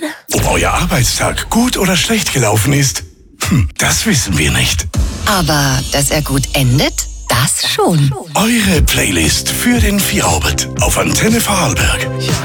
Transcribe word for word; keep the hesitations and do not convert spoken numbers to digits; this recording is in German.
Zähne? Ob euer Arbeitstag gut oder schlecht gelaufen ist? Hm, das wissen wir nicht. Aber dass er gut endet, das schon. Eure Playlist für den Feierabend auf Antenne Vorarlberg.